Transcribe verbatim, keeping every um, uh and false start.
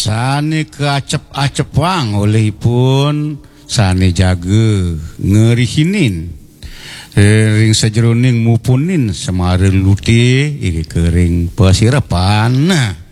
sani keacep-acepang olehipun sani jage ngerihinin ring sajeroning mupunin semare luti iki kering pasirapan.